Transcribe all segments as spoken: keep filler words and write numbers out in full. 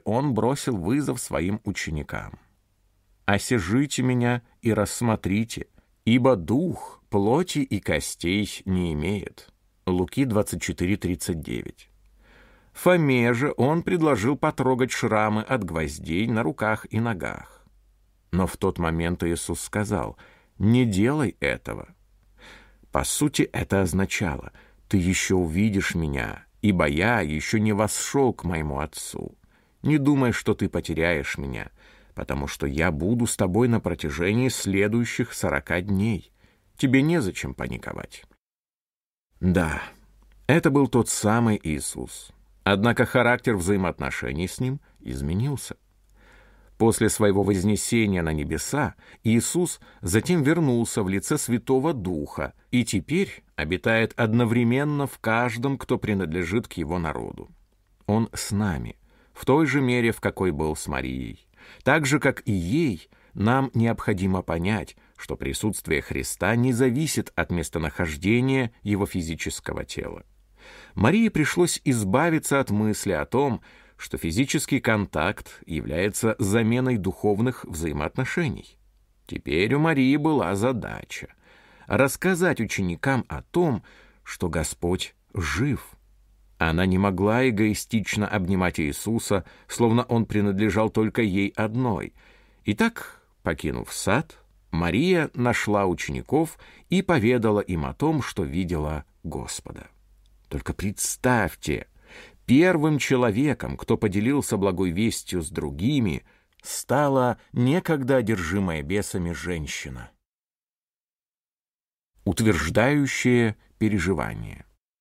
он бросил вызов своим ученикам. «Осяжите меня и рассмотрите, ибо дух плоти и костей не имеет». Луки двадцать четыре тридцать девять. Фоме же он предложил потрогать шрамы от гвоздей на руках и ногах. Но в тот момент Иисус сказал: «Не делай этого». По сути, это означало: «Ты еще увидишь меня, ибо я еще не восшел к моему Отцу. Не думай, что ты потеряешь меня, потому что я буду с тобой на протяжении следующих сорока дней. Тебе незачем паниковать». Да, это был тот самый Иисус. Однако характер взаимоотношений с Ним изменился. После своего вознесения на небеса Иисус затем вернулся в лице Святого Духа и теперь обитает одновременно в каждом, кто принадлежит к Его народу. Он с нами, в той же мере, в какой был с Марией. Так же, как и ей, нам необходимо понять, что присутствие Христа не зависит от местонахождения Его физического тела. Марии пришлось избавиться от мысли о том, что физический контакт является заменой духовных взаимоотношений. Теперь у Марии была задача — рассказать ученикам о том, что Господь жив. Она не могла эгоистично обнимать Иисуса, словно Он принадлежал только ей одной. Итак, покинув сад, Мария нашла учеников и поведала им о том, что видела Господа. Только представьте, первым человеком, кто поделился благой вестью с другими, стала некогда одержимая бесами женщина. Утверждающее переживание.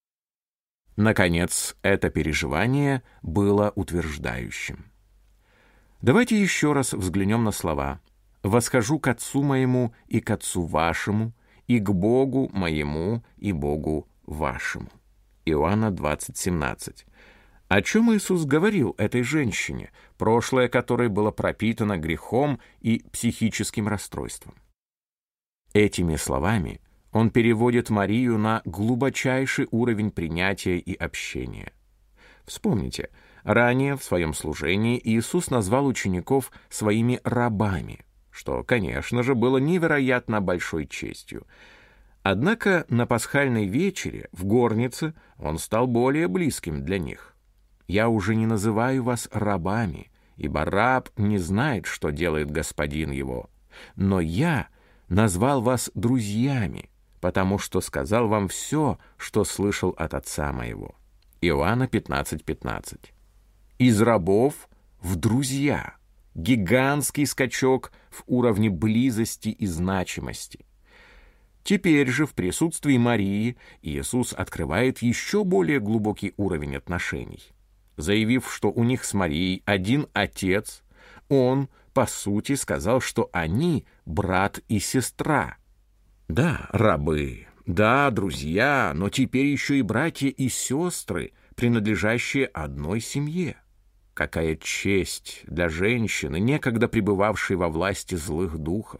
Наконец, это переживание было утверждающим. Давайте еще раз взглянем на слова: «Восхожу к Отцу моему и к Отцу вашему, и к Богу моему и Богу вашему». Иоанна двадцать семнадцать. О чем Иисус говорил этой женщине, прошлое которой было пропитано грехом и психическим расстройством? Этими словами Он переводит Марию на глубочайший уровень принятия и общения. Вспомните, ранее в своем служении Иисус назвал учеников своими рабами, что, конечно же, было невероятно большой честью. Однако на пасхальной вечере в горнице Он стал более близким для них. «Я уже не называю вас рабами, ибо раб не знает, что делает господин его, но я назвал вас друзьями, потому что сказал вам все, что слышал от Отца моего». Иоанна пятнадцать пятнадцать. Из рабов в друзья. Гигантский скачок в уровне близости и значимости. Теперь же в присутствии Марии Иисус открывает еще более глубокий уровень отношений. Заявив, что у них с Марией один Отец, Он, по сути, сказал, что они брат и сестра. Да, рабы, да, друзья, но теперь еще и братья и сестры, принадлежащие одной семье. Какая честь для женщины, некогда пребывавшей во власти злых духов.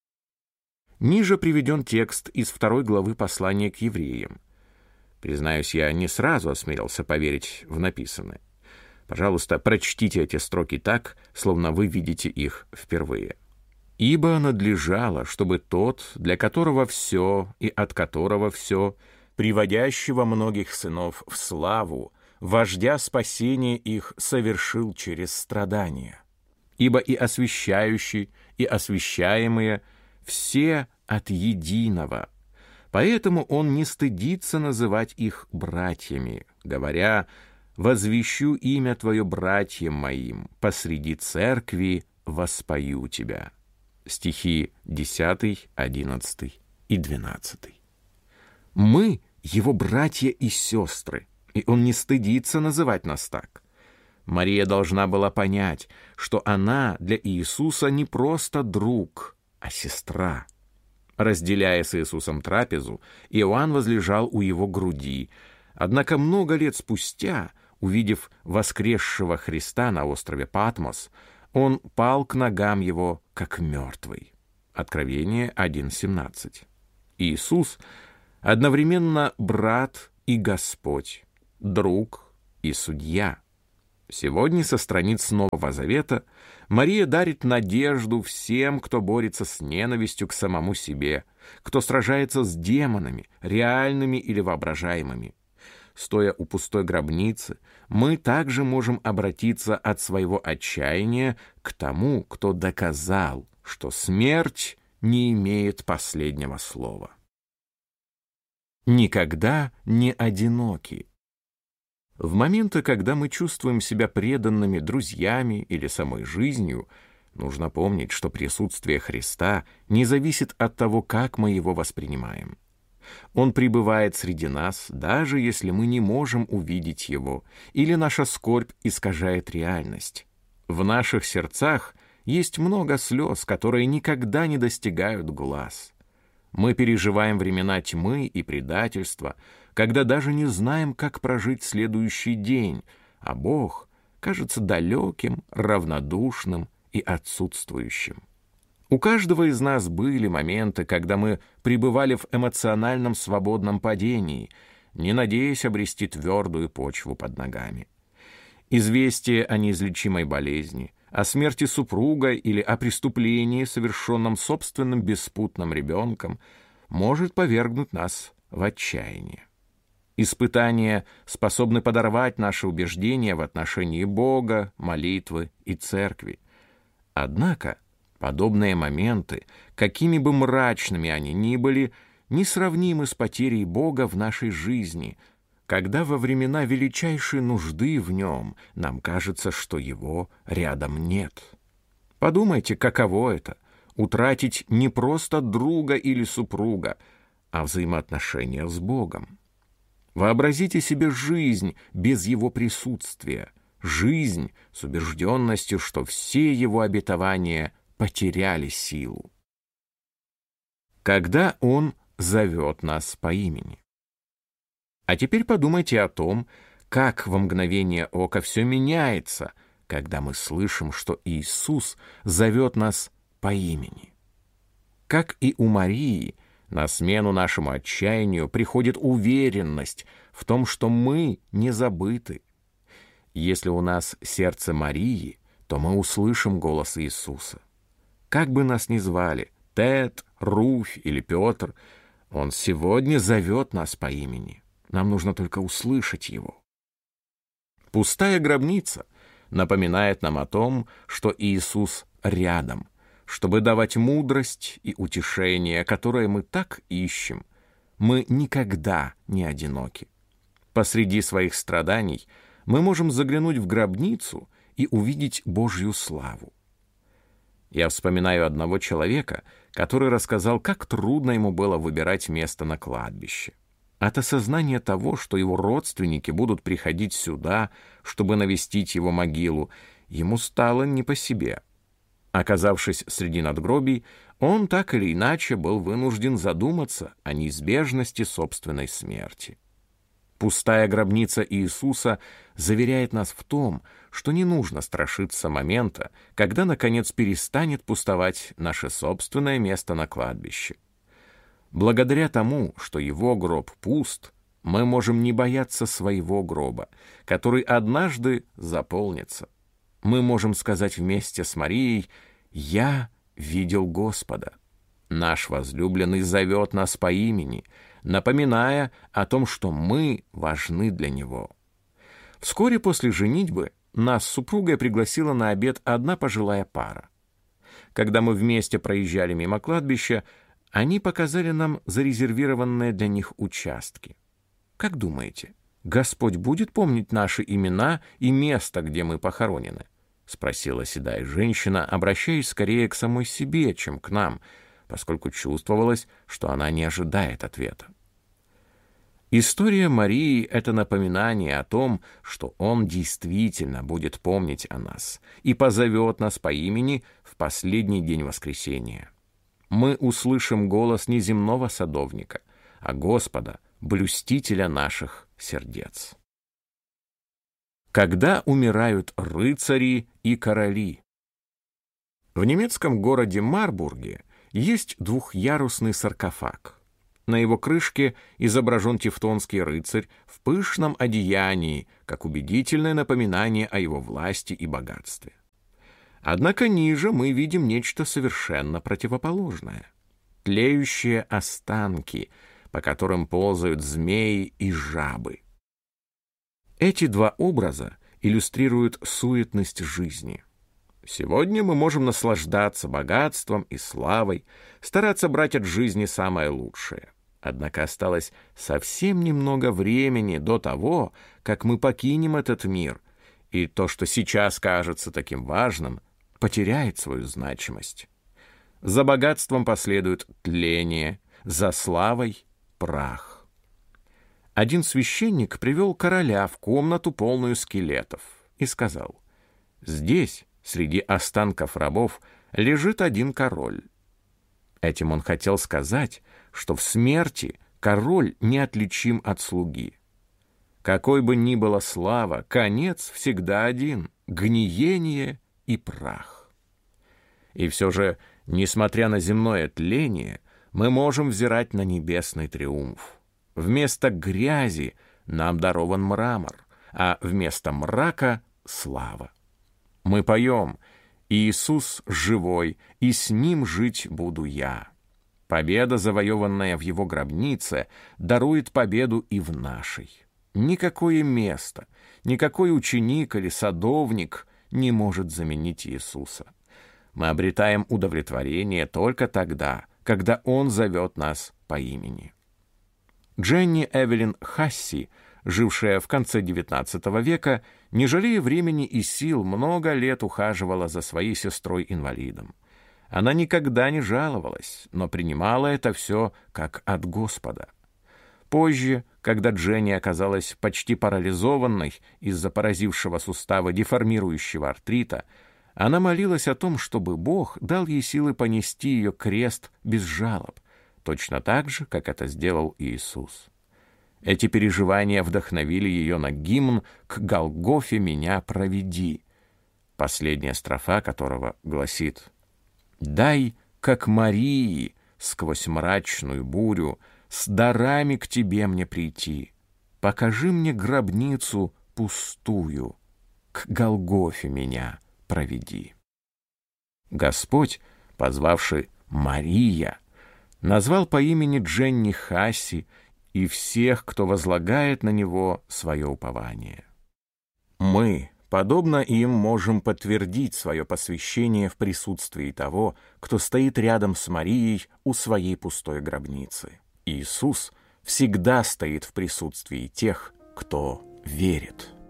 Ниже приведен текст из второй главы послания к евреям. Признаюсь, я не сразу осмелился поверить в написанное. Пожалуйста, прочтите эти строки так, словно вы видите их впервые. «Ибо надлежало, чтобы тот, для которого все и от которого все, приводящего многих сынов в славу, вождя спасения их совершил через страдания. Ибо и освящающий, и освящаемые все от единого. Поэтому он не стыдится называть их братьями, говоря: «Возвещу имя Твое братьям моим, посреди церкви воспою Тебя». Стихи десятый, одиннадцатый и двенадцатый. Мы — Его братья и сестры, и Он не стыдится называть нас так. Мария должна была понять, что она для Иисуса не просто друг, а сестра. Разделяя с Иисусом трапезу, Иоанн возлежал у его груди. Однако много лет спустя, увидев воскресшего Христа на острове Патмос, он пал к ногам его, как мертвый. Откровение один семнадцать. Иисус одновременно брат и Господь, друг и судья. Сегодня со страниц Нового Завета Мария дарит надежду всем, кто борется с ненавистью к самому себе, кто сражается с демонами, реальными или воображаемыми. Стоя у пустой гробницы, мы также можем обратиться от своего отчаяния к тому, кто доказал, что смерть не имеет последнего слова. Никогда не одиноки. В моменты, когда мы чувствуем себя преданными друзьями или самой жизнью, нужно помнить, что присутствие Христа не зависит от того, как мы его воспринимаем. Он пребывает среди нас, даже если мы не можем увидеть его, или наша скорбь искажает реальность. В наших сердцах есть много слез, которые никогда не достигают глаз. Мы переживаем времена тьмы и предательства, когда даже не знаем, как прожить следующий день, а Бог кажется далеким, равнодушным и отсутствующим. У каждого из нас были моменты, когда мы пребывали в эмоциональном свободном падении, не надеясь обрести твердую почву под ногами. Известие о неизлечимой болезни, о смерти супруга или о преступлении, совершенном собственным беспутным ребенком, может повергнуть нас в отчаяние. Испытания способны подорвать наши убеждения в отношении Бога, молитвы и церкви. Однако подобные моменты, какими бы мрачными они ни были, несравнимы с потерей Бога в нашей жизни, когда во времена величайшей нужды в нем нам кажется, что его рядом нет. Подумайте, каково это — утратить не просто друга или супруга, а взаимоотношения с Богом. Вообразите себе жизнь без его присутствия, жизнь с убежденностью, что все его обетования потеряли силу. Когда он зовет нас по имени. А теперь подумайте о том, как во мгновение ока все меняется, когда мы слышим, что Иисус зовет нас по имени. Как и у Марии, на смену нашему отчаянию приходит уверенность в том, что мы не забыты. Если у нас сердце Марии, то мы услышим голос Иисуса. Как бы нас ни звали, Тед, Руфь или Петр, Он сегодня зовет нас по имени. Нам нужно только услышать его. Пустая гробница напоминает нам о том, что Иисус рядом, чтобы давать мудрость и утешение, которое мы так ищем. Мы никогда не одиноки. Посреди своих страданий мы можем заглянуть в гробницу и увидеть Божью славу. Я вспоминаю одного человека, который рассказал, как трудно ему было выбирать место на кладбище. От осознания того, что его родственники будут приходить сюда, чтобы навестить его могилу, ему стало не по себе. Оказавшись среди надгробий, он так или иначе был вынужден задуматься о неизбежности собственной смерти. Пустая гробница Иисуса заверяет нас в том, что не нужно страшиться момента, когда, наконец, перестанет пустовать наше собственное место на кладбище. Благодаря тому, что его гроб пуст, мы можем не бояться своего гроба, который однажды заполнится. Мы можем сказать вместе с Марией: «Я видел Господа». Наш возлюбленный зовет нас по имени, напоминая о том, что мы важны для Него. Вскоре после женитьбы нас с супругой пригласила на обед одна пожилая пара. Когда мы вместе проезжали мимо кладбища, они показали нам зарезервированные для них участки. Как думаете, Господь будет помнить наши имена и место, где мы похоронены? — спросила седая женщина, обращаясь скорее к самой себе, чем к нам, поскольку чувствовалось, что она не ожидает ответа. История Марии — это напоминание о том, что Он действительно будет помнить о нас и позовет нас по имени в последний день воскресения. Мы услышим голос не земного садовника, а Господа, блюстителя наших сердец. Когда умирают рыцари и короли. В немецком городе Марбурге есть двухъярусный саркофаг. На его крышке изображен тевтонский рыцарь в пышном одеянии, как убедительное напоминание о его власти и богатстве. Однако ниже мы видим нечто совершенно противоположное. Тлеющие останки, по которым ползают змеи и жабы. Эти два образа иллюстрируют суетность жизни. Сегодня мы можем наслаждаться богатством и славой, стараться брать от жизни самое лучшее. Однако осталось совсем немного времени до того, как мы покинем этот мир, и то, что сейчас кажется таким важным, потеряет свою значимость. За богатством последует тление, за славой — прах. Один священник привел короля в комнату, полную скелетов, и сказал: «Здесь, среди останков рабов, лежит один король». Этим он хотел сказать, что в смерти король неотличим от слуги. Какой бы ни была слава, конец всегда один — гниение и прах. И все же, несмотря на земное тление, мы можем взирать на небесный триумф. Вместо грязи нам дарован мрамор, а вместо мрака — слава. Мы поем: «Иисус живой, и с Ним жить буду я». Победа, завоеванная в Его гробнице, дарует победу и в нашей. Никакое место, никакой ученик или садовник не может заменить Иисуса. Мы обретаем удовлетворение только тогда, когда Он зовет нас по имени. Дженни Эвелин Хасси, жившая в конце девятнадцатого века, не жалея времени и сил, много лет ухаживала за своей сестрой-инвалидом. Она никогда не жаловалась, но принимала это все как от Господа. Позже, когда Дженни оказалась почти парализованной из-за поразившего сустава деформирующего артрита, она молилась о том, чтобы Бог дал ей силы понести ее крест без жалоб, точно так же, как это сделал Иисус. Эти переживания вдохновили ее на гимн «К Голгофе меня проведи», последняя строфа которого гласит: «Дай, как Марии, сквозь мрачную бурю, с дарами к тебе мне прийти. Покажи мне гробницу пустую, к Голгофе меня проведи». Господь, позвавший Мария, назвал по имени Дженни Хасси и всех, кто возлагает на Него свое упование. Мы, подобно им, можем подтвердить свое посвящение в присутствии того, кто стоит рядом с Марией у своей пустой гробницы. Иисус всегда стоит в присутствии тех, кто верит.